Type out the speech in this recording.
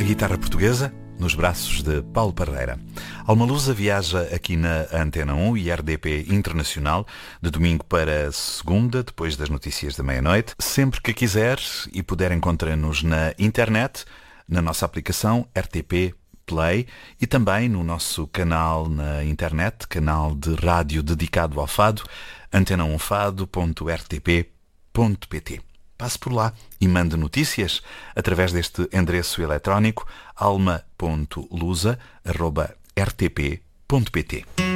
guitarra portuguesa, nos braços de Paulo Parreira. Alma Lusa viaja aqui na Antena 1 e RDP Internacional, de domingo para segunda, depois das notícias da meia-noite. Sempre que quiser e puder, encontra-nos na internet, na nossa aplicação RTP Play e também no nosso canal na internet, canal de rádio dedicado ao fado, antena1fado.rtp.pt. Passe por lá e mande notícias através deste endereço eletrónico alma.lusa@rtp.pt.